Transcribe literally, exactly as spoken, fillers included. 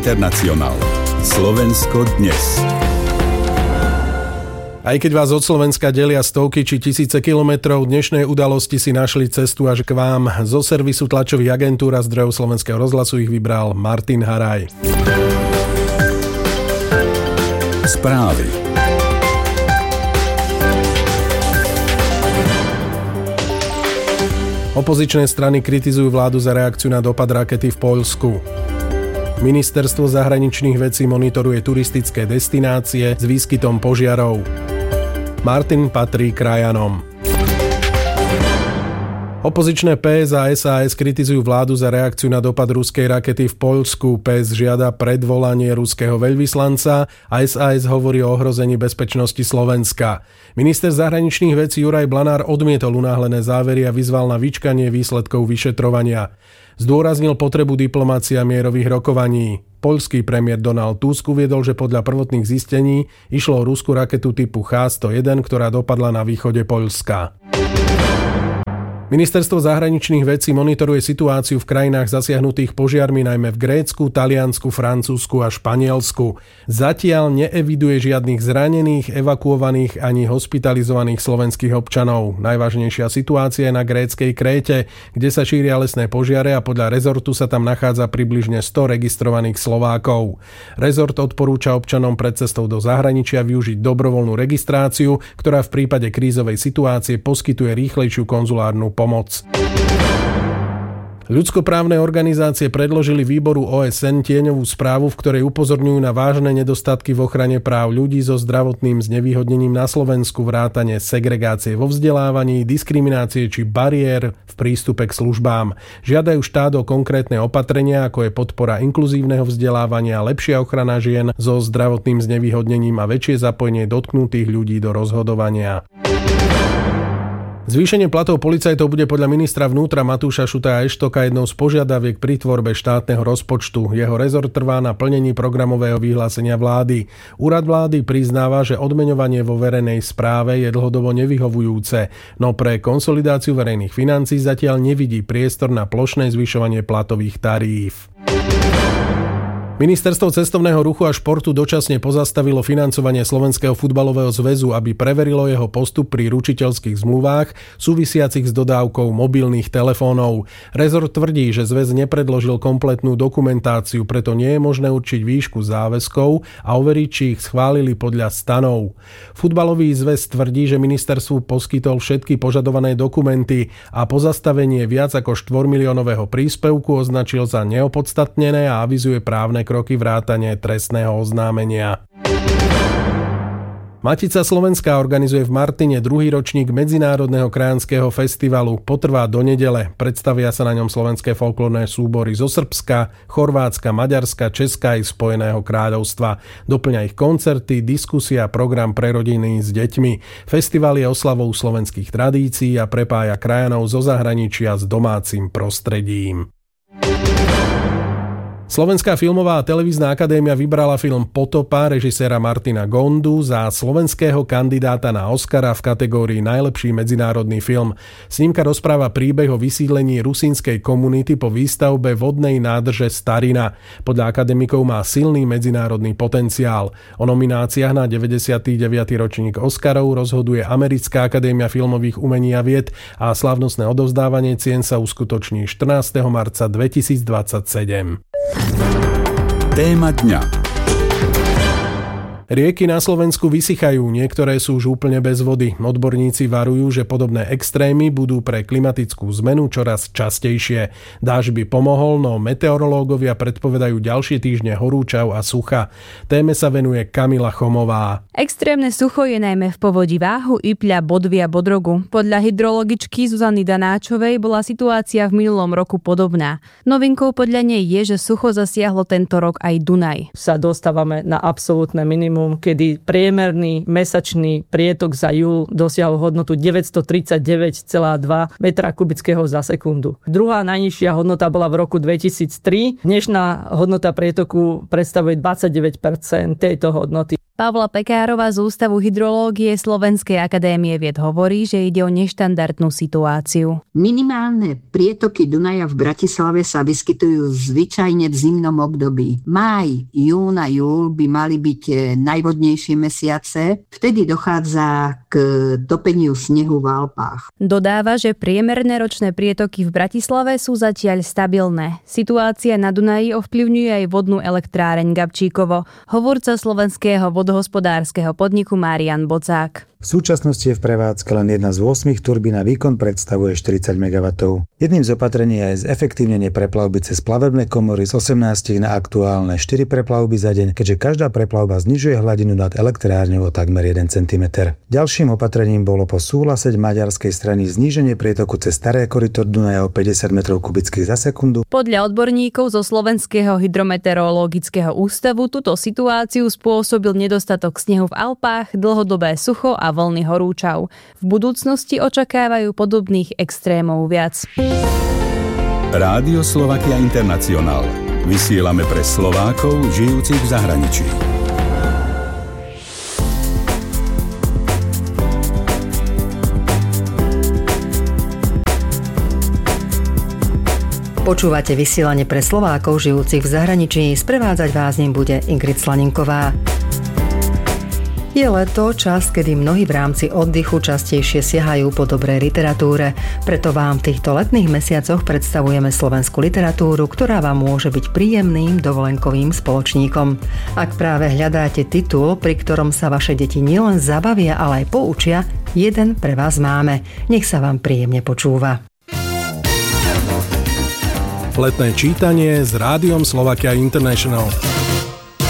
Internacionál. Slovensko dnes. Aj keď vás od Slovenska delia stovky či tisíce kilometrov, dnešné udalosti si našli cestu až k vám. Zo servisu tlačových agentúr a zdrojov Slovenského rozhlasu ich vybral Martin Haraj. Správy. Opozičné strany kritizujú vládu za reakciu na dopad rakety v Poľsku. Ministerstvo zahraničných vecí monitoruje turistické destinácie s výskytom požiarov. Martin patrí krajanom. Opozičné pé es a es a es kritizujú vládu za reakciu na dopad ruskej rakety v Poľsku. pé es žiada predvolanie ruského veľvyslanca a es a es hovorí o ohrození bezpečnosti Slovenska. Minister zahraničných vecí Juraj Blanár odmietol unáhlené závery a vyzval na vyčkanie výsledkov vyšetrovania. Zdôraznil potrebu diplomácie a mierových rokovaní. Poľský premiér Donald Tusk uviedol, že podľa prvotných zistení išlo o ruskú raketu typu há sto jeden, ktorá dopadla na východe Poľska. Ministerstvo zahraničných vecí monitoruje situáciu v krajinách zasiahnutých požiarmi, najmä v Grécku, Taliansku, Francúzsku a Španielsku. Zatiaľ neeviduje žiadnych zranených, evakuovaných ani hospitalizovaných slovenských občanov. Najvážnejšia situácia je na gréckej Kréte, kde sa šíria lesné požiare a podľa rezortu sa tam nachádza približne sto registrovaných Slovákov. Rezort odporúča občanom pred cestou do zahraničia využiť dobrovoľnú registráciu, ktorá v prípade krízovej situácie poskytuje rýchlejšiu konzulárnu pomoc. Ľudskoprávne organizácie predložili výboru ó es en tieňovú správu, v ktorej upozorňujú na vážne nedostatky v ochrane práv ľudí so zdravotným znevýhodnením na Slovensku, vrátane segregácie vo vzdelávaní, diskriminácie či bariér v prístupe k službám. Žiadajú štát o konkrétne opatrenia, ako je podpora inkluzívneho vzdelávania, lepšia ochrana žien so zdravotným znevýhodnením a väčšie zapojenie dotknutých ľudí do rozhodovania. Zvýšenie platov policajtov bude podľa ministra vnútra Matúša Šutaja Eštoka jednou z požiadaviek pri tvorbe štátneho rozpočtu. Jeho rezort trvá na plnení programového vyhlásenia vlády. Úrad vlády priznáva, že odmeňovanie vo verejnej správe je dlhodobo nevyhovujúce, no pre konsolidáciu verejných financií zatiaľ nevidí priestor na plošné zvyšovanie platových taríf. Ministerstvo cestovného ruchu a športu dočasne pozastavilo financovanie Slovenského futbalového zväzu, aby preverilo jeho postup pri ručiteľských zmluvách súvisiacich s dodávkou mobilných telefónov. Rezort tvrdí, že zväz nepredložil kompletnú dokumentáciu, preto nie je možné určiť výšku záväzkov a overiť, či ich schválili podľa stanov. Futbalový zväz tvrdí, že ministerstvu poskytol všetky požadované dokumenty a pozastavenie viac ako štvormiliónového príspevku označil za neopodstatnené a avizuje právne kroky vrátane trestného oznámenia. Matica Slovenská organizuje v Martine druhý ročník Medzinárodného krajanského festivalu. Potrvá do nedele. Predstavia sa na ňom slovenské folklórne súbory zo Srbska, Chorvátska, Maďarska, Česka i Spojeného kráľovstva. Doplňa ich koncerty, diskusia, program pre rodiny s deťmi. Festival je oslavou slovenských tradícií a prepája krajanov zo zahraničia s domácim prostredím. Slovenská filmová a televízna akadémia vybrala film Potopa režiséra Martina Gondu za slovenského kandidáta na Oscara v kategórii Najlepší medzinárodný film. Snímka rozpráva príbeh o vysídlení rusínskej komunity po výstavbe vodnej nádrže Starina. Podľa akademikov má silný medzinárodný potenciál. O nomináciách na deväťdesiaty deviaty ročník Oscarov rozhoduje Americká akadémia filmových umení a vied a slávnostné odovzdávanie cien sa uskutoční štrnásteho marca dvetisícdvadsaťsedem. Téma dňa. Rieky na Slovensku vysychajú, niektoré sú už úplne bez vody. Odborníci varujú, že podobné extrémy budú pre klimatickú zmenu čoraz častejšie. Dážď by pomohol, no meteorológovia predpovedajú ďalšie týždne horúčav a sucha. Téme sa venuje Kamila Chomová. Extrémne sucho je najmä v povodí Váhu, Ipľa, Bodvy a Bodrogu. Podľa hydrologičky Zuzany Danáčovej bola situácia v minulom roku podobná. Novinkou podľa nej je, že sucho zasiahlo tento rok aj Dunaj. Sa dostávame na absolútne minimum, kedy priemerný mesačný prietok za júl dosiahol hodnotu deväťstotridsaťdeväť celá dva metra kubického za sekundu. Druhá najnižšia hodnota bola v roku dvetisíctri. Dnešná hodnota prietoku predstavuje dvadsaťdeväť percent tejto hodnoty. Pavla Pekárova z Ústavu hydrológie Slovenskej akadémie vied hovorí, že ide o neštandardnú situáciu. Minimálne prietoky Dunaja v Bratislave sa vyskytujú zvyčajne v zimnom období. Máj, jún a júl by mali byť najvodnejšie mesiace. Vtedy dochádza k topeniu snehu v Alpách. Dodáva, že priemerné ročné prietoky v Bratislave sú zatiaľ stabilné. Situácia na Dunaji ovplyvňuje aj vodnú elektráreň Gabčíkovo. Hovorca slovenského vodohospodárskeho podniku Marian Bocák. V súčasnosti je v prevádzke len jedna z ôsmich turbín a výkon predstavuje štyridsať megawattov. Jedným z opatrení je aj zefektívnenie preplavby cez plavebné komory z osemnásť na aktuálne štyri preplavby za deň, keďže každá preplavba znižuje hladinu nad elektrárňou o takmer jeden centimeter. Ďalším opatrením bolo po súhlase maďarskej strany zníženie prietoku cez staré koryto Dunaja o päťdesiat metrov kubických za sekundu. Podľa odborníkov zo Slovenského hydrometeorologického ústavu túto situáciu spôsobil nedostatok snehu v Alpách, dlhodobé sucho a vlny horúčav. V budúcnosti očakávajú podobných extrémov viac. Rádio Slovakia International. Vysielame pre Slovákov žijúcich v zahraničí. Počúvate vysielanie pre Slovákov žijúcich v zahraničí. Sprevádzať vás ním bude Ingrid Slaninková. Je leto, čas, kedy mnohí v rámci oddychu častejšie siahajú po dobrej literatúre. Preto vám v týchto letných mesiacoch predstavujeme slovenskú literatúru, ktorá vám môže byť príjemným dovolenkovým spoločníkom. Ak práve hľadáte titul, pri ktorom sa vaše deti nielen zabavia, ale aj poučia, jeden pre vás máme. Nech sa vám príjemne počúva. Letné čítanie s Rádiom Slovakia International.